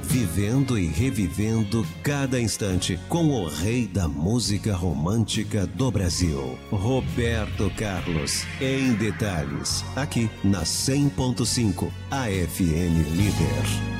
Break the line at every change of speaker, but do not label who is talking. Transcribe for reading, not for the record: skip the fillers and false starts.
vivendo e revivendo cada instante com o rei da música romântica do Brasil, Roberto Carlos, em detalhes, aqui na 100.5, a FM Líder.